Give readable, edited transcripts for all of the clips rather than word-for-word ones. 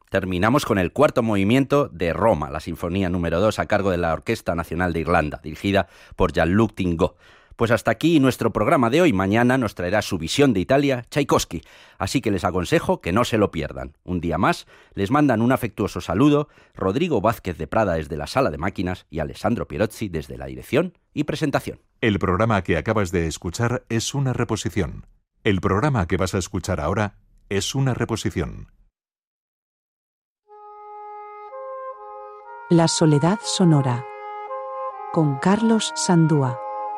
Terminamos con el cuarto movimiento de Roma, la Sinfonía número 2 a cargo de la Orquesta Nacional de Irlanda, dirigida por Jean-Luc Tingot. Pues hasta aquí nuestro programa de hoy. Mañana nos traerá su visión de Italia, Tchaikovsky. Así que les aconsejo que no se lo pierdan. Un día más, les mandan un afectuoso saludo Rodrigo Vázquez de Prada desde la sala de máquinas y Alessandro Pierozzi desde la dirección y presentación. El programa que acabas de escuchar es una reposición. El programa que vas a escuchar ahora es una reposición. La soledad sonora, con Carlos Sandúa.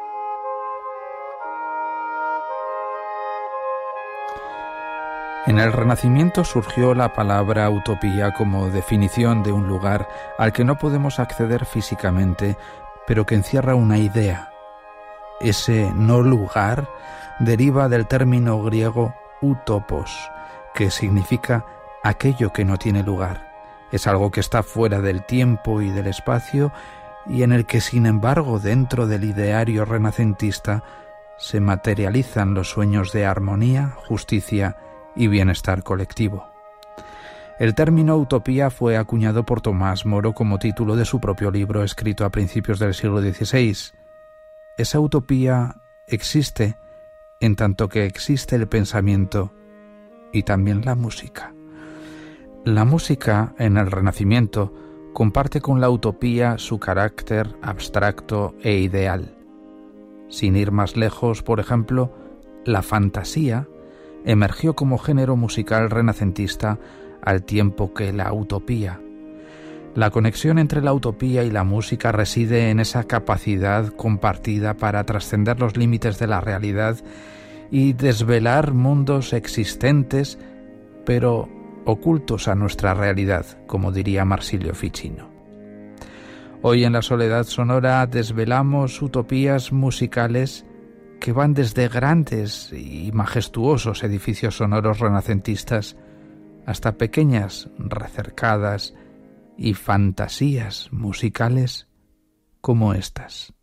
En el Renacimiento surgió la palabra utopía como definición de un lugar al que no podemos acceder físicamente, pero que encierra una idea. Ese no lugar deriva del término griego utopos, que significa aquello que no tiene lugar. Es algo que está fuera del tiempo y del espacio y en el que, sin embargo, dentro del ideario renacentista se materializan los sueños de armonía, justicia y bienestar colectivo. El término utopía fue acuñado por Tomás Moro como título de su propio libro escrito a principios del siglo XVI. Esa utopía existe en tanto que existe el pensamiento y también la música. La música, en el Renacimiento, comparte con la utopía su carácter abstracto e ideal. Sin ir más lejos, por ejemplo, la fantasía emergió como género musical renacentista al tiempo que la utopía. La conexión entre la utopía y la música reside en esa capacidad compartida para trascender los límites de la realidad y desvelar mundos existentes, pero ocultos a nuestra realidad, como diría Marsilio Ficino. Hoy en La Soledad Sonora desvelamos utopías musicales que van desde grandes y majestuosos edificios sonoros renacentistas hasta pequeñas, recercadas y fantasías musicales como estas.